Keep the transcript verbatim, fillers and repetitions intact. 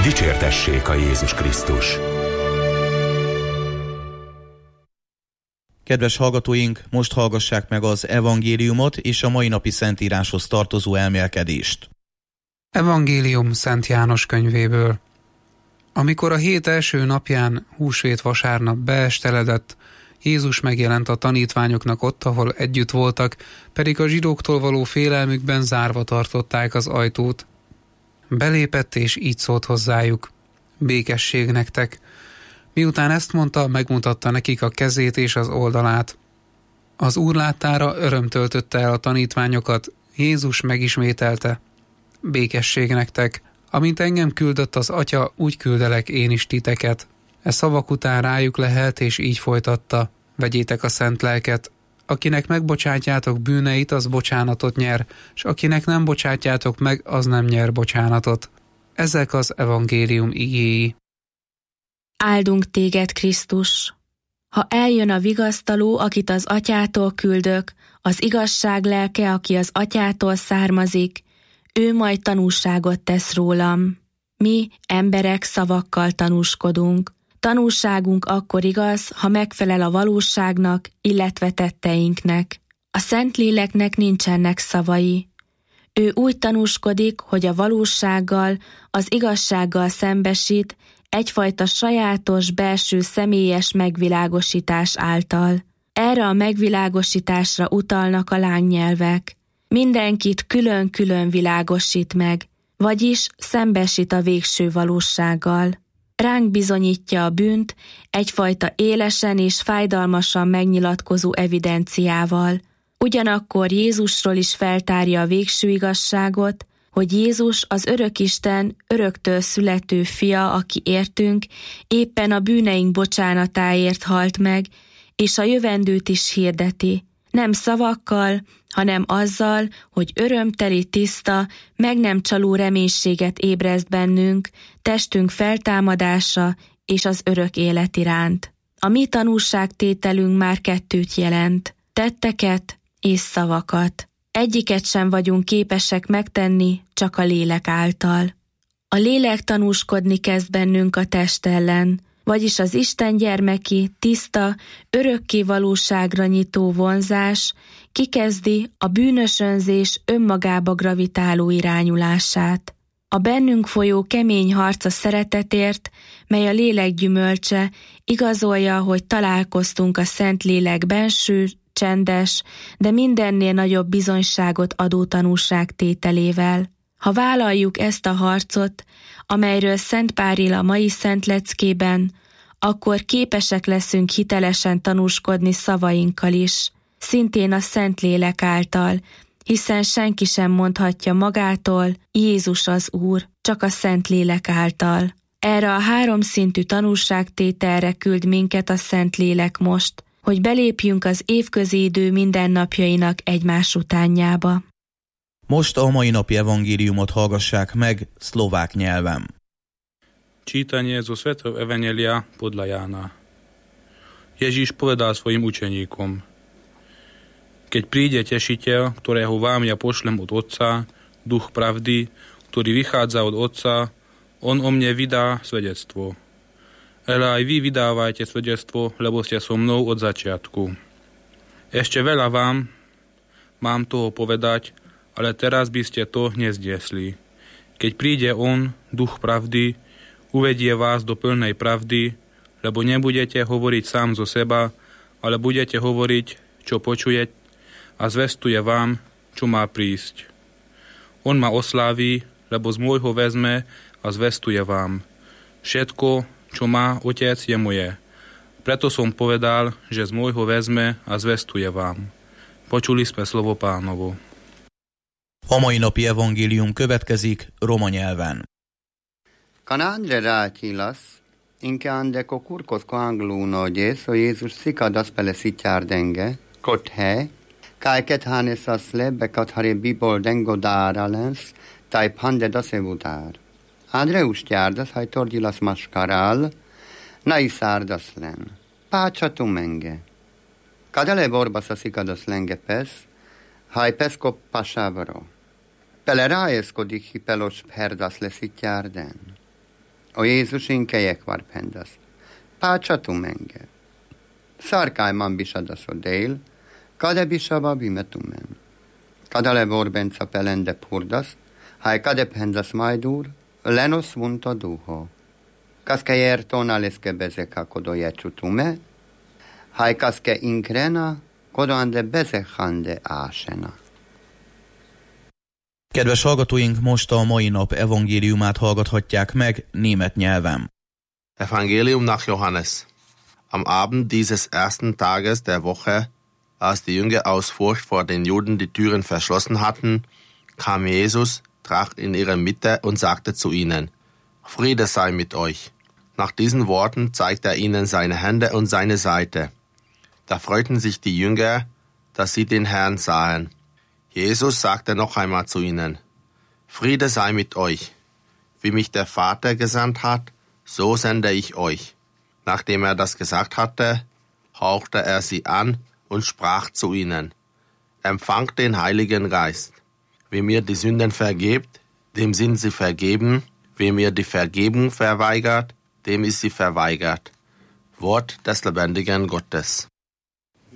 Dicsértessék a Jézus Krisztus. Kedves hallgatóink, most hallgassák meg az evangéliumot és a mai napi szentíráshoz tartozó elmélkedést. Evangélium Szent János könyvéből. Amikor a hét első napján, húsvét vasárnap beesteledett, Jézus megjelent a tanítványoknak ott, ahol együtt voltak, pedig a zsidóktól való félelmükben zárva tartották az ajtót. Belépett és így szólt hozzájuk: békesség nektek! Miután ezt mondta, megmutatta nekik a kezét és az oldalát. Az Úr láttára öröm töltötte el a tanítványokat, Jézus megismételte: békesség nektek! Amint engem küldött az Atya, úgy küldelek én is titeket. E szavak után rájuk lehelt, és így folytatta: vegyétek a szent lelket. Akinek megbocsátjátok bűneit, az bocsánatot nyer, s akinek nem bocsátjátok meg, az nem nyer bocsánatot. Ezek az evangélium igéi. Áldunk téged, Krisztus! Ha eljön a vigasztaló, akit az Atyától küldök, az igazság lelke, aki az Atyától származik, ő majd tanúságot tesz rólam. Mi, emberek, szavakkal tanúskodunk. Tanúságunk akkor igaz, ha megfelel a valóságnak, illetve tetteinknek. A Szentléleknek nincsenek szavai. Ő úgy tanúskodik, hogy a valósággal, az igazsággal szembesít, egyfajta sajátos, belső személyes megvilágosítás által. Erre a megvilágosításra utalnak a lángnyelvek. Mindenkit külön-külön világosít meg, vagyis szembesít a végső valósággal. Ránk bizonyítja a bűnt egyfajta élesen és fájdalmasan megnyilatkozó evidenciával. Ugyanakkor Jézusról is feltárja a végső igazságot, hogy Jézus az Örökisten öröktől születő fia, aki értünk, éppen a bűneink bocsánatáért halt meg, és a jövendőt is hirdeti. Nem szavakkal, hanem azzal, hogy örömteli, tiszta, meg nem csaló reménységet ébreszt bennünk, testünk feltámadása és az örök élet iránt. A mi tanúságtételünk már kettőt jelent, tetteket és szavakat. Egyiket sem vagyunk képesek megtenni, csak a lélek által. A lélek tanúskodni kezd bennünk a test ellen, vagyis az Isten gyermeki, tiszta, örökké valóságra nyitó vonzás kikezdi a bűnös önzés önmagába gravitáló irányulását. A bennünk folyó kemény harc a szeretetért, mely a lélek gyümölcse, igazolja, hogy találkoztunk a Szentlélek benső, csendes, de mindennél nagyobb bizonyságot adó tanúságtételével. Ha vállaljuk ezt a harcot, amelyről Szent Pál ír a mai Szent Leckében, akkor képesek leszünk hitelesen tanúskodni szavainkkal is, szintén a Szentlélek által, hiszen senki sem mondhatja magától, Jézus az Úr, csak a Szentlélek által. Erre a háromszintű tanúságtételre küld minket a Szentlélek most, hogy belépjünk az évközi idő mindennapjainak egymás utánjába. Most a mai napi evangéliumot hallgassák meg szlovák nyelven. Čítanie zo Svätého Evanjelia podľa Jána. Ježíš povedal svojim učeníkom: keď príde tešiteľ, ktorého vám ja pošlem od Otca, duch pravdy, ktorý vychádza od Otca, on o mne vydá svedectvo. Ale aj vy vydávajte svedectvo, lebo ste so mnou od začiatku. Ešte veľa vám mám toho povedať, ale teraz by ste to nezdiesli. Keď príde on, duch pravdy, uvedie vás do plnej pravdy, lebo nebudete hovoriť sám zo seba, ale budete hovoriť, čo počujete, a zvestuje vám, čo má prísť. On ma osláví, lebo z môjho vezme a zvestuje vám. Všetko, čo má Otec, je moje. Preto som povedal, že z môjho vezme a zvestuje vám. Počuli sme slovo Pánovo. A mai napi evangélium következik roma nyelven. Kanandre rátilas, inke ande kokurkosko angluno gyeso Jézus szikadas pele szitjárdenge, kothe, Kaiket hanes asle bekat hare bibol dengo dáralens, tai pande dasevudár. Andreus tyárdas, haj torgyilas maskarál, na iszárdas len. Pácsa menge. Kadele borbasa szikadas lenge pesz, haj peszko pasávaro. Pele rájeszkodik hi pelos herdas leszitjárden. O Jézus inkejek var pendas. Pácsatu menge. Szarkáj man bisadaso dél, kade bisaba bimetumen. Kadale vorbenca pelende purdas, hai kade pendas majdur, lenos vunta duho. Kaske jertona leske bezeka kodo jecutume, hai kaske inkrena, kodo ande bezekande ásena. Kedves hallgatóink, most a mai nap evangéliumát hallgathatják meg német nyelven. Evangelium nach Johannes. Am Abend dieses ersten Tages der Woche, als die Jünger aus Furcht vor den Juden die Türen verschlossen hatten, kam Jesus, trat in ihre Mitte und sagte zu ihnen: Friede sei mit euch. Nach diesen Worten zeigte er ihnen seine Hände und seine Seite. Da freuten sich die Jünger, dass sie den Herrn sahen. Jesus sagte noch einmal zu ihnen: Friede sei mit euch. Wie mich der Vater gesandt hat, so sende ich euch. Nachdem er das gesagt hatte, hauchte er sie an und sprach zu ihnen: Empfangt den Heiligen Geist. Wem mir die Sünden vergebt, dem sind sie vergeben. Wem mir die Vergebung verweigert, dem ist sie verweigert. Wort des lebendigen Gottes.